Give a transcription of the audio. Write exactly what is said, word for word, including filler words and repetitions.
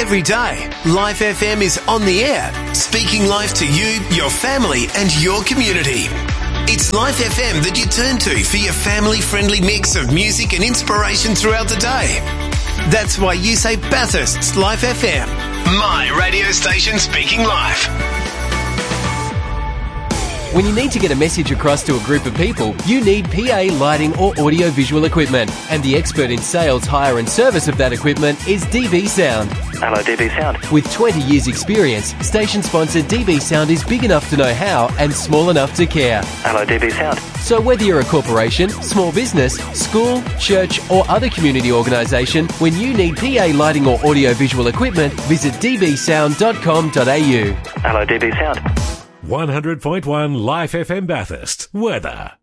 Every day, Life F M is on the air, speaking life to you, your family and your community. It's Life F M that you turn to for your family-friendly mix of music and inspiration throughout the day. That's why you say Bathurst's Life F M, my radio station speaking life. When you need to get a message across to a group of people, you need P A, lighting or audio-visual equipment. And the expert in sales, hire and service of that equipment is D B Sound. Hello, D B Sound. With twenty years experience, station sponsor D B Sound is big enough to know how and small enough to care. Hello, D B Sound. So whether you're a corporation, small business, school, church or other community organisation, when you need P A, lighting or audio-visual equipment, visit d b sound dot com dot a u. Hello, D B Sound. one hundred point one Life F M Bathurst. Weather.